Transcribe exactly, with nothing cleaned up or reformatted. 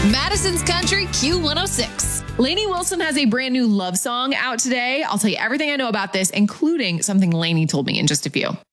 Madison's Country Q one oh six. Lainey Wilson has a brand new love song out today. I'll tell you everything I know about this, including something Lainey told me in just a few.